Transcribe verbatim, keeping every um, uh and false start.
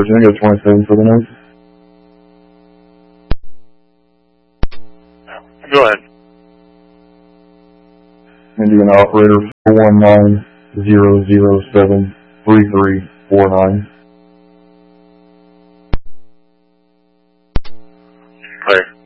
Virginia, twenty-seven for the note. Go ahead. Indian operator four one nine zero zero seven three three four nine. Clear.